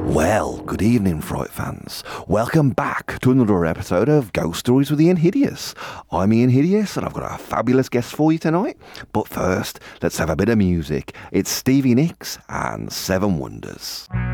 Well, good evening, Fright fans. Welcome back to another episode of Ghost Stories with Ian Hideous. I'm Ian Hideous, and I've got a fabulous guest for you tonight. But first, let's have a bit of music. It's Stevie Nicks and Seven Wonders.